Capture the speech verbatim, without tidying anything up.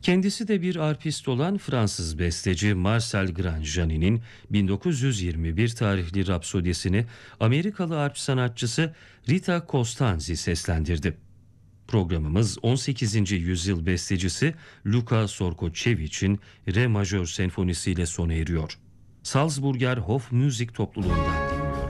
Kendisi de bir arpist olan Fransız besteci Marcel Grandjean'in bin dokuz yüz yirmi bir tarihli Rapsodisini Amerikalı arp sanatçısı Rita Costanzi seslendirdi. Programımız on sekizinci yüzyıl bestecisi Luka Sorkoçeviç'in Re majör senfonisiyle sona eriyor. Salzburger Hofmusik topluluğundan